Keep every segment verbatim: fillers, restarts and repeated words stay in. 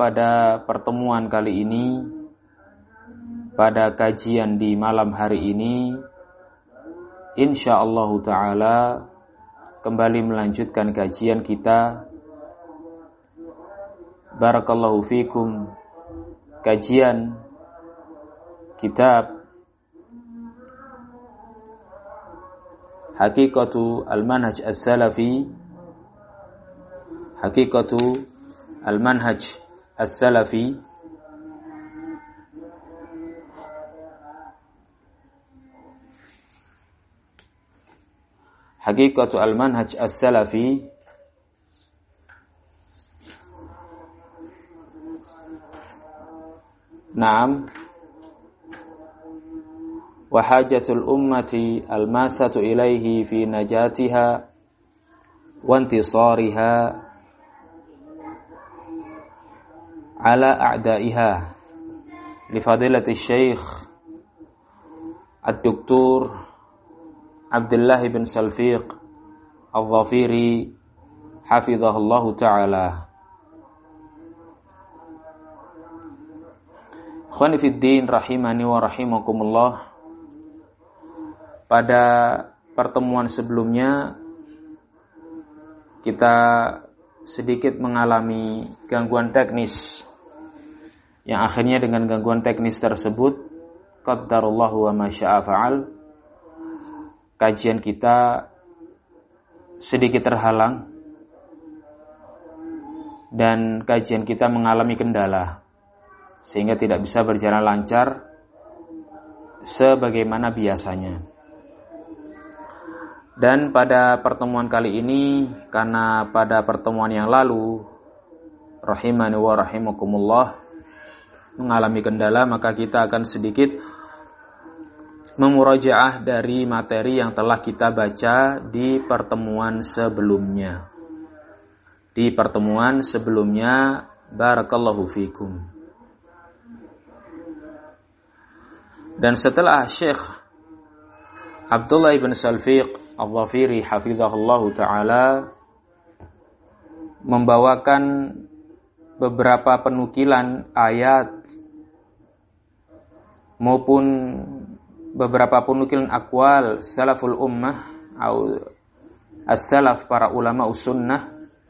pada pertemuan kali ini, pada kajian di malam hari ini, insyaallah ta'ala kembali melanjutkan kajian kita. Barakallahu fikum, kajian kitab Haqiqatu al-Manhaj as-Salafi, Haqiqatu al-Manhaj as-Salafi, Haqiqatu al-Manhaj as-Salafi. Naam. Wa hajatul ummati al-masatu ilaihi fi najatiha wa intisariha ala a'daiha li fadilati Syekh Ad-Doktor Abdullah bin Salfiq Al-Dhafiri hafizahullahu ta'ala. Ikhwani fiddin rahimani wa rahimakumullah. Pada pertemuan sebelumnya kita sedikit mengalami gangguan teknis, yang akhirnya dengan gangguan teknis tersebut qaddarullahu wa ma syaa fa'al, kajian kita sedikit terhalang dan kajian kita mengalami kendala sehingga tidak bisa berjalan lancar sebagaimana biasanya. Dan pada pertemuan kali ini, karena pada pertemuan yang lalu rahimani wa rahimakumullah mengalami kendala, maka kita akan sedikit memurajaah dari materi yang telah kita baca di pertemuan sebelumnya. Di pertemuan sebelumnya, barakallahu fikum. Dan setelah Syekh Abdullah bin Salfiq Al-Dhafiri hafizahullahu ta'ala membawakan beberapa penukilan ayat maupun beberapa penukilan aqwal salaful ummah atau as-salaf, para ulama us-sunnah,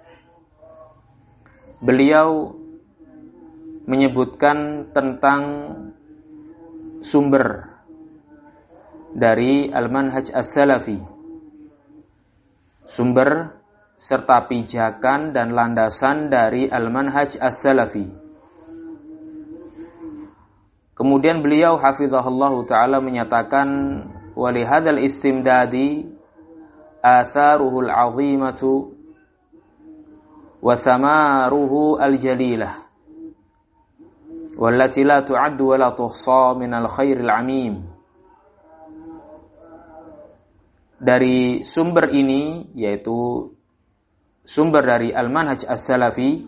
beliau menyebutkan tentang sumber dari al-manhaj as-salafi, sumber serta pijakan dan landasan dari al-manhaj as-salafi. Kemudian beliau hafizahullahu ta'ala menyatakan walihadzal istimdadi atharuhul azimatu wa thamaruhu al-jalilah wallati la tu'addu wa la tuhsa minal khairil amim. Dari sumber ini, yaitu sumber dari al-manhaj as-salafi,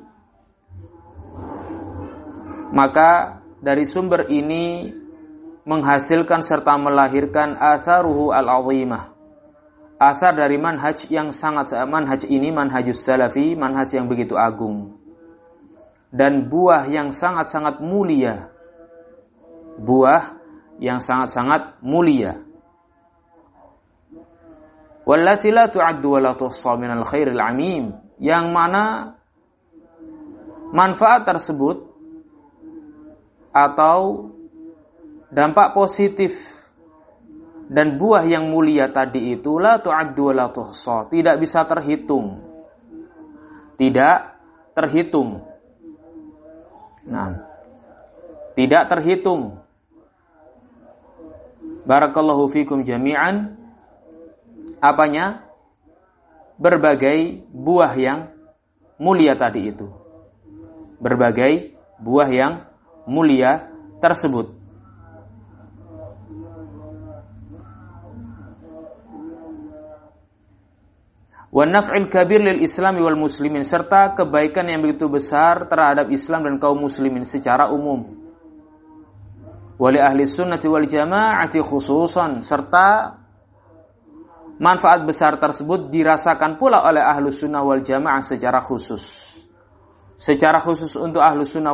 maka dari sumber ini menghasilkan serta melahirkan atharuhu al-azimah, athar dari manhaj yang sangat, manhaj ini manhajus salafi, manhaj yang begitu agung, dan buah yang sangat-sangat mulia, buah yang sangat-sangat mulia. Wallati la tu'addu wa la tuhsa minal khairil amim, yang mana manfaat tersebut atau dampak positif dan buah yang mulia tadi itu la tu'addu wa la tuhsa, tidak bisa terhitung, tidak terhitung. Nah, tidak terhitung. Barakallahu fikum jami'an. Apanya? Berbagai buah yang mulia tadi itu. Berbagai buah yang mulia tersebut. Wa naf'il kabir lil islami wal muslimin, serta kebaikan yang begitu besar terhadap Islam dan kaum muslimin secara umum. Wali ahli sunnati wal jama'ati khususan, serta manfaat besar tersebut dirasakan pula oleh ahlu sunnah wal jamaah secara khusus. Secara khusus untuk ahlu sunnah